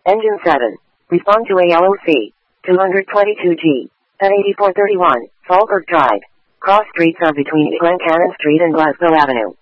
Engine 7. Respond to ALOC. 222G. At 8431, Fallbrook Drive. Cross streets are between Glencairn Street and Glasgow Avenue.